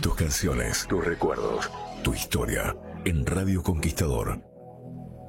Tus canciones, tus recuerdos, tu historia en Radio Conquistador.